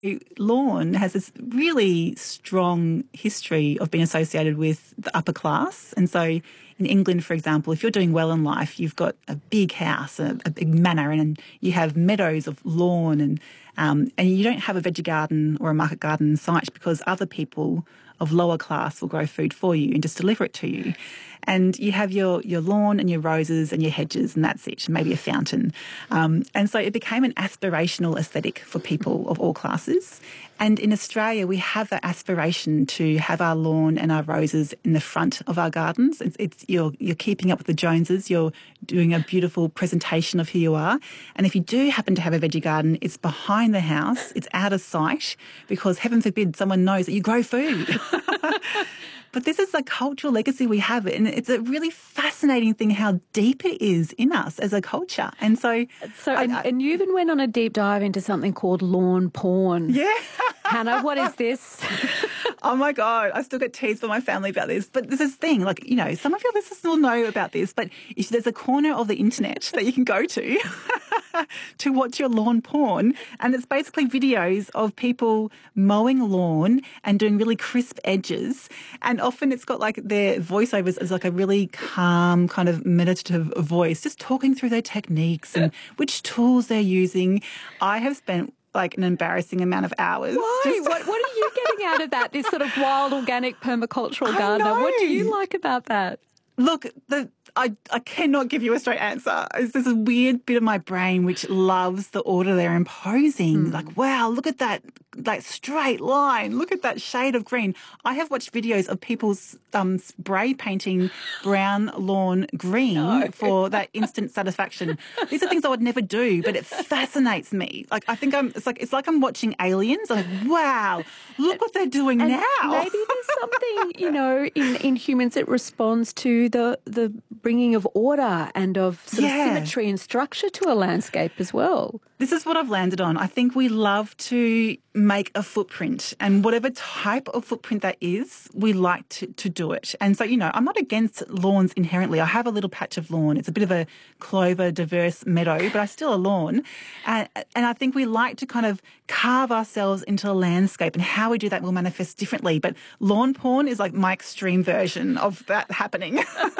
Lawn has this really strong history of being associated with the upper class. And so in England, for example, if you're doing well in life, you've got a big house, a big manor, and you have meadows of lawn, and you don't have a veggie garden or a market garden site because other people of lower class will grow food for you and just deliver it to you. And you have your lawn and your roses and your hedges, and that's it, maybe a fountain. And so it became an aspirational aesthetic for people of all classes. And in Australia, we have that aspiration to have our lawn and our roses in the front of our gardens. You're keeping up with the Joneses. You're doing a beautiful presentation of who you are. And if you do happen to have a veggie garden, it's behind the house. It's out of sight because, heaven forbid, someone knows that you grow food. But this is a cultural legacy we have, and it's a really fascinating thing how deep it is in us as a culture. And and you even went on a deep dive into something called lawn porn. Yeah. Hannah, what is this? Oh my God, I still get teased by my family about this. But there's this thing, like, some of your listeners will know about this, but there's a corner of the internet that you can go to to watch your lawn porn. And it's basically videos of people mowing lawn and doing really crisp edges. And often it's got like their voiceovers as like a really calm kind of meditative voice, just talking through their techniques and which tools they're using. I have spent like an embarrassing amount of hours. Why? What are you getting out of that, this sort of wild, organic, permacultural gardener? What do you like about that? Look, I cannot give you a straight answer. There's a weird bit of my brain which loves the order they're imposing. Like, wow, look at that straight line. Look at that shade of green. I have watched videos of people spray painting brown lawn green for that instant satisfaction. These are things I would never do, but it fascinates me. Like, I think it's like I'm watching Aliens. I'm like, wow, look what they're doing now. Maybe there's something, in humans that responds to the bringing of order and of sort of symmetry and structure to a landscape as well. This is what I've landed on. I think we love to make a footprint, and whatever type of footprint that is, we like to do it. And so, I'm not against lawns inherently. I have a little patch of lawn. It's a bit of a clover, diverse meadow, but I still a lawn. And I think we like to kind of carve ourselves into a landscape, and how we do that will manifest differently. But lawn porn is like my extreme version of that happening.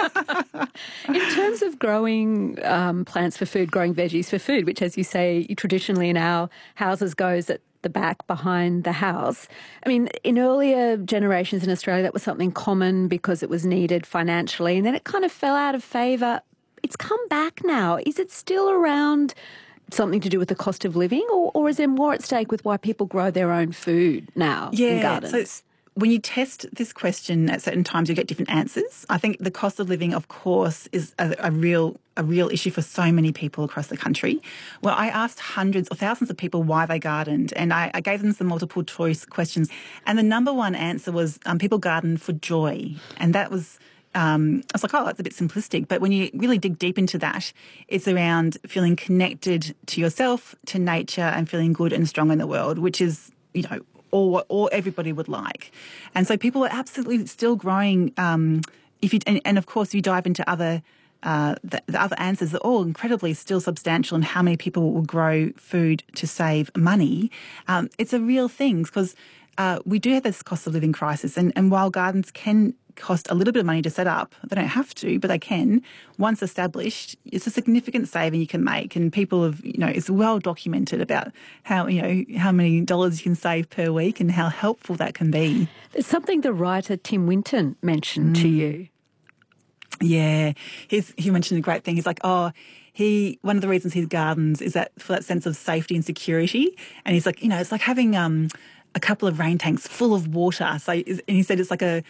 In terms of growing plants for food, growing veggies for food, which, as you say, traditionally in our houses goes at the back behind the house. I mean, in earlier generations in Australia, that was something common because it was needed financially, and then it kind of fell out of favour. It's come back now. Is it still around something to do with the cost of living, or is there more at stake with why people grow their own food now in gardens? So when you test this question at certain times, you get different answers. I think the cost of living, of course, is a real issue for so many people across the country. Well, I asked hundreds or thousands of people why they gardened, and I gave them some multiple choice questions. And the number one answer was people garden for joy. And that was I was like, that's a bit simplistic. But when you really dig deep into that, it's around feeling connected to yourself, to nature, and feeling good and strong in the world, which is, all everybody would like. And so people are absolutely still growing. And of course, if you dive into the other answers, are all incredibly still substantial in how many people will grow food to save money. It's a real thing because we do have this cost of living crisis. And while gardens can cost a little bit of money to set up, they don't have to, but they can. Once established, it's a significant saving you can make. And people have, it's well documented about how many dollars you can save per week and how helpful that can be. There's something the writer Tim Winton mentioned to you. Yeah, he mentioned a great thing. He's like, one of the reasons he gardens is that for that sense of safety and security. And he's like, it's like having a couple of rain tanks full of water. So, and he said it's like a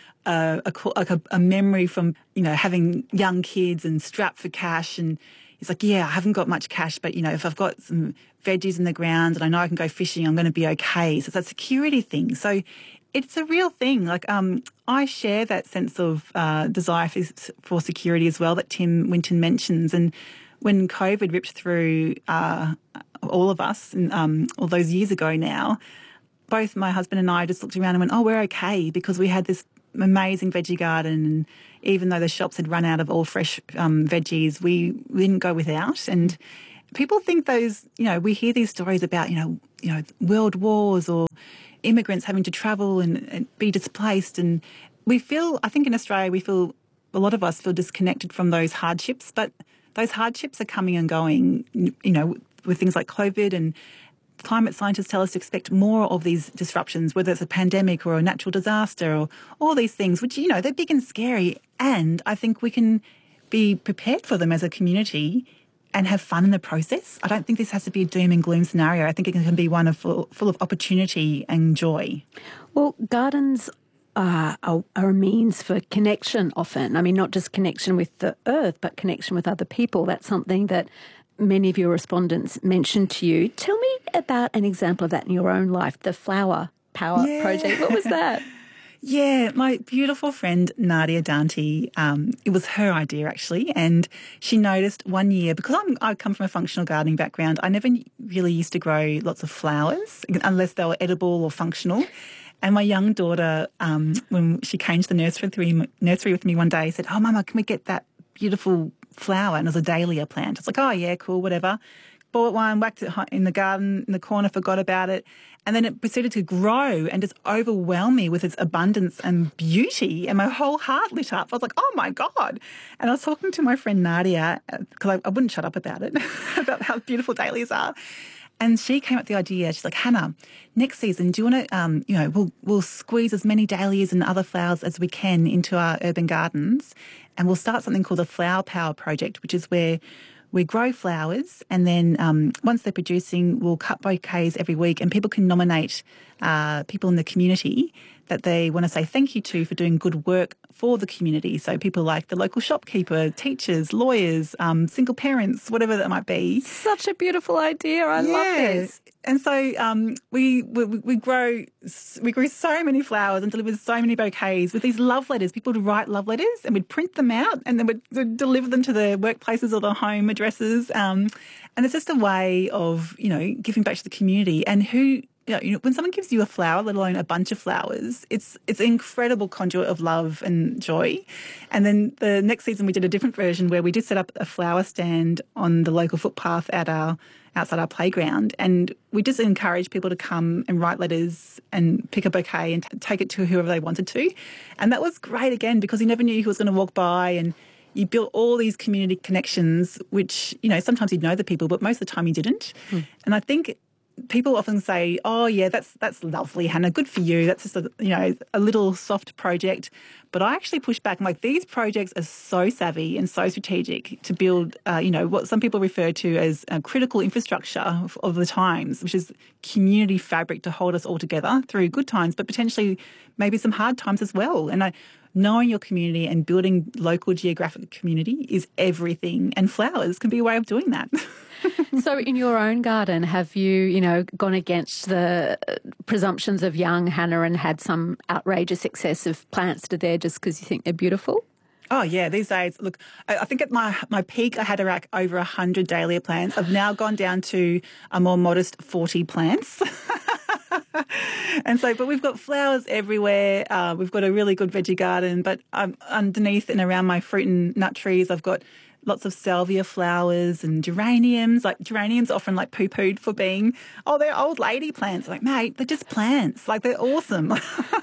memory from having young kids and strapped for cash. And he's like, I haven't got much cash, but if I've got some veggies in the ground and I know I can go fishing, I'm going to be okay. So it's that security thing. So it's a real thing. Like I share that sense of desire for security as well that Tim Winton mentions. And when COVID ripped through all of us, all those years ago now, both my husband and I just looked around and went, we're okay, because we had this amazing veggie garden, and even though the shops had run out of all fresh veggies, we didn't go without. And people think we hear these stories about, world wars or immigrants having to travel and be displaced. And I think in Australia, a lot of us feel disconnected from those hardships, but those hardships are coming and going, with things like COVID, and climate scientists tell us to expect more of these disruptions, whether it's a pandemic or a natural disaster or all these things, which, they're big and scary. And I think we can be prepared for them as a community and have fun in the process. I don't think this has to be a doom and gloom scenario. I think it can be one full of opportunity and joy. Well, gardens are a means for connection often. I mean, not just connection with the earth, but connection with other people. That's something that many of your respondents mentioned to you. Tell me about an example of that in your own life, the Flower Power Project. What was that? Yeah, my beautiful friend Nadia Dante, it was her idea actually, and she noticed one year, because I come from a functional gardening background, I never really used to grow lots of flowers unless they were edible or functional. And my young daughter, when she came to the nursery with me one day, said, "Oh, Mama, can we get that beautiful flower?" And it was a dahlia plant. I was like, "Oh, yeah, cool, whatever." Bought one, whacked it in the garden, in the corner, forgot about it. And then it proceeded to grow and just overwhelm me with its abundance and beauty. And my whole heart lit up. I was like, oh, my God. And I was talking to my friend Nadia, because I wouldn't shut up about it, about how beautiful dahlias are. And she came up with the idea. She's like, "Hannah, next season, do you want to, we'll squeeze as many dahlias and other flowers as we can into our urban gardens. And we'll start something called the Flower Power Project, which is where we grow flowers, and then once they're producing, we'll cut bouquets every week, and people can nominate people in the community that they want to say thank you to for doing good work for the community. So people like the local shopkeeper, teachers, lawyers, single parents, whatever that might be." Such a beautiful idea. I love this. And so we grew so many flowers and delivered so many bouquets with these love letters. People would write love letters and we'd print them out and then we'd deliver them to the workplaces or the home addresses. And it's just a way of, giving back to the community. And when someone gives you a flower, let alone a bunch of flowers, it's an incredible conduit of love and joy. And then the next season we did a different version where we did set up a flower stand on the local footpath outside our playground, and we just encouraged people to come and write letters and pick a bouquet and take it to whoever they wanted to. And that was great again, because you never knew who was going to walk by, and you built all these community connections, which, sometimes you'd know the people, but most of the time you didn't. And I think people often say, "Oh, yeah, that's lovely, Hannah. Good for you. That's just a little soft project." But I actually push back. I'm like, these projects are so savvy and so strategic to build, what some people refer to as critical infrastructure of the times, which is community fabric to hold us all together through good times, but potentially maybe some hard times as well. And knowing your community and building local geographic community is everything, and flowers can be a way of doing that. So in your own garden, have you, gone against the presumptions of young Hannah and had some outrageous excess of plants to there just because you think they're beautiful? Oh, yeah. These days, look, I think at my peak, I had over 100 dahlia plants. I've now gone down to a more modest 40 plants. But we've got flowers everywhere. We've got a really good veggie garden, but underneath and around my fruit and nut trees, I've got lots of salvia flowers and geraniums. Like, geraniums often poo-pooed for being, they're old lady plants. Like, mate, they're just plants. Like, they're awesome.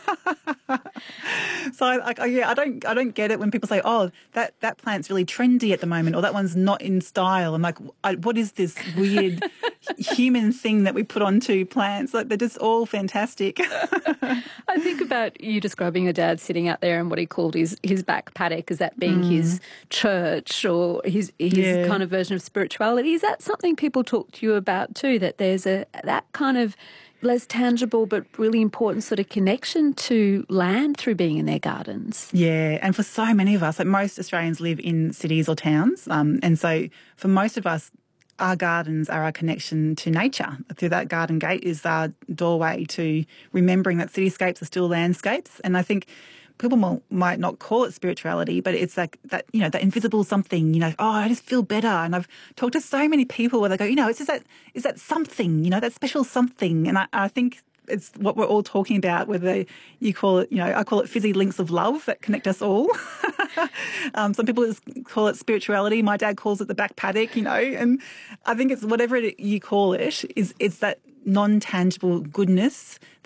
So I don't get it when people say, "Oh, that plant's really trendy at the moment," or "that one's not in style." I'm like, what is this weird human thing that we put onto plants? Like, they're just all fantastic. I think about you describing your dad sitting out there and what he called his back paddock, as that being his church or his kind of version of spirituality. Is that something people talk to you about too, that there's that kind of less tangible but really important sort of connection to land through being in their gardens? Yeah, and for so many of us, most Australians live in cities or towns, and so for most of us, our gardens are our connection to nature. Through that garden gate is our doorway to remembering that cityscapes are still landscapes. And I think people might not call it spirituality, but it's like that, that invisible something, I just feel better. And I've talked to so many people where they go, it's just is that something, that special something. And I think it's what we're all talking about, whether you call it, I call it fizzy links of love that connect us all. Some people just call it spirituality. My dad calls it the back paddock, and I think it's whatever you call it, it's that non-tangible goodness